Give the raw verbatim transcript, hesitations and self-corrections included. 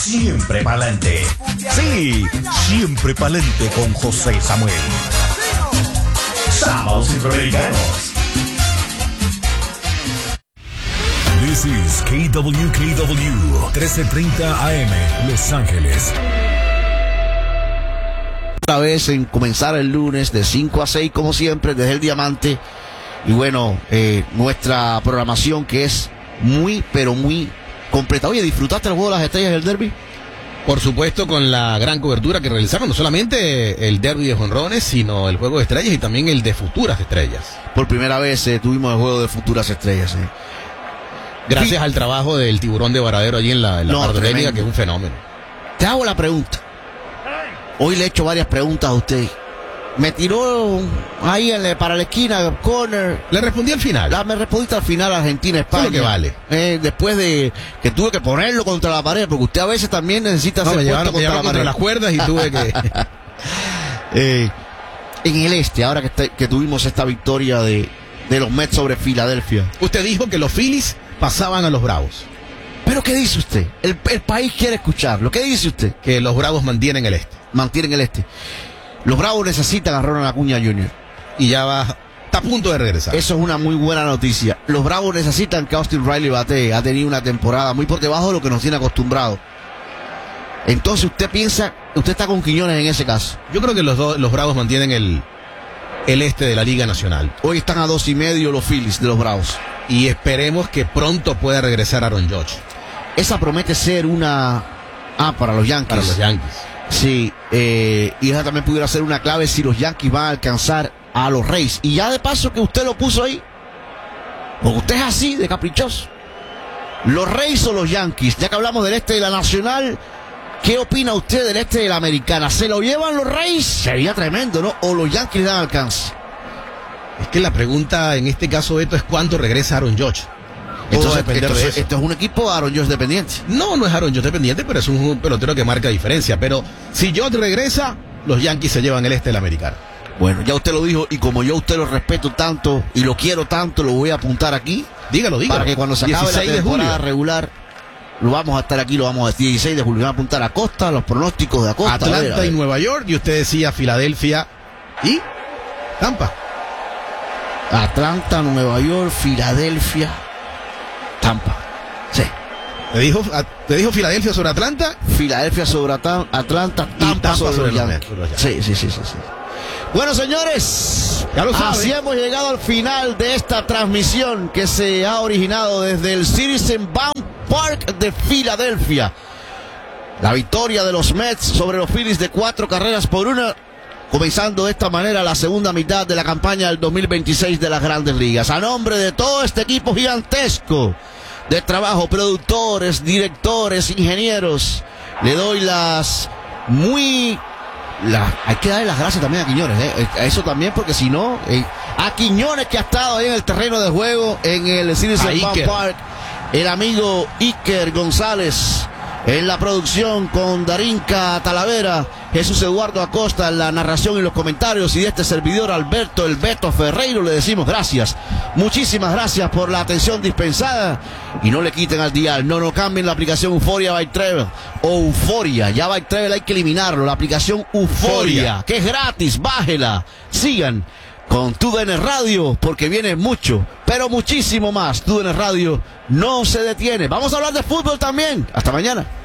siempre pa'lante. Sí, siempre pa'lante con José Samuel. Sábados Centroamericanos. This is K W K W trece treinta A M, Los Ángeles. Otra vez en comenzar el lunes de cinco a seis, como siempre, desde el Diamante. Y bueno, eh, nuestra programación que es muy, pero muy completa. Oye, ¿disfrutaste el juego de las estrellas del derby? Por supuesto, con la gran cobertura que realizaron, no solamente el derby de jonrones, sino el juego de estrellas y también el de futuras estrellas. Por primera vez eh, tuvimos el juego de futuras estrellas. Eh. Gracias sí. al trabajo del tiburón de Varadero allí en la, en la No, parte tremendo. técnica, que es un fenómeno. Te hago la pregunta. Hoy le he hecho varias preguntas a usted. Me tiró ahí en, para la esquina, corner. Le respondí al final. La, me respondiste al final, Argentina-España. Eso es lo que vale. Eh, después de que tuve que ponerlo contra la pared, porque usted a veces también necesita no, ser me puesto llevaron, contra, me la contra pared. las cuerdas y tuve que... eh, en el este, ahora que, está, que tuvimos esta victoria de, de los Mets sobre Filadelfia. Usted dijo que los Phillies pasaban a los Bravos. ¿Pero qué dice usted? El, el país quiere escucharlo. ¿Qué dice usted? Que los Bravos mantienen el este. Mantienen el este. Los Bravos necesitan a Ronald Acuña junior Y ya va, está a punto de regresar. Eso es una muy buena noticia. Los Bravos necesitan que Austin Riley batee. Ha tenido una temporada muy por debajo de lo que nos tiene acostumbrado. Entonces usted piensa, usted está con Quiñones en ese caso. Yo creo que los, dos, los Bravos mantienen el, el este de la Liga Nacional. Hoy están a dos y medio los Phillies de los Bravos. Y esperemos que pronto pueda regresar Aaron Judge. Esa promete ser una... Ah, para los Yankees. Para los Yankees. Sí, eh, y esa también pudiera ser una clave si los Yankees van a alcanzar a los Rays. Y ya de paso que usted lo puso ahí, porque usted es así de caprichoso. Los Rays o los Yankees, ya que hablamos del este de la Nacional, ¿qué opina usted del este de la Americana? ¿Se lo llevan los Rays? Sería tremendo, ¿no? ¿O los Yankees dan alcance? Es que la pregunta en este caso, Beto, es cuánto regresa Aaron Judge. Entonces, depender entonces, de eso. esto es un equipo Aaron Judge dependiente. No, no es Aaron Judge dependiente, pero es un pelotero que marca diferencia. Pero si Judge regresa, los Yankees se llevan el este de la Americana. Bueno, ya usted lo dijo, y como yo a usted lo respeto tanto y lo quiero tanto, lo voy a apuntar aquí. Dígalo, dígalo. Para que cuando se acabe la temporada regular, lo vamos a estar aquí, lo vamos a decir dieciséis de julio. Vamos a apuntar a Costa, los pronósticos de Acosta. Atlanta a ver, a ver. y Nueva York, y usted decía Filadelfia y Tampa. Atlanta, Nueva York, Filadelfia, Tampa. Sí. ¿Te dijo, te dijo Filadelfia sobre Atlanta? Filadelfia sobre Atlanta, Atlanta Tampa, Tampa sobre, sobre los los Yankees. Yankees. Sí, sí, sí, sí, sí. Bueno, señores, ya lo sabe. Así hemos llegado al final de esta transmisión que se ha originado desde el Citizen Bank Park de Filadelfia. La victoria de los Mets sobre los Phillies de cuatro carreras por una, comenzando de esta manera la segunda mitad de la campaña del dos mil veintiséis de las Grandes Ligas. A nombre de todo este equipo gigantesco de trabajo, productores, directores, ingenieros, le doy las muy... La, hay que darle las gracias también a Quiñones, ¿eh? A eso también, porque si no, eh, a Quiñones, que ha estado ahí en el terreno de juego, en el Citizen Bank Park, el amigo Iker González en la producción, con Darinka Talavera, Jesús Eduardo Acosta en la narración y los comentarios, y de este servidor Alberto El Beto Ferreiro le decimos gracias, muchísimas gracias por la atención dispensada, y no le quiten al dial, no, no cambien la aplicación Euforia by Travel, o Euforia, ya by Travel hay que eliminarlo, la aplicación Euforia, que es gratis, bájela, sigan con T U D N Radio, porque viene mucho, pero muchísimo más. T U D N Radio no se detiene. Vamos a hablar de fútbol también. Hasta mañana.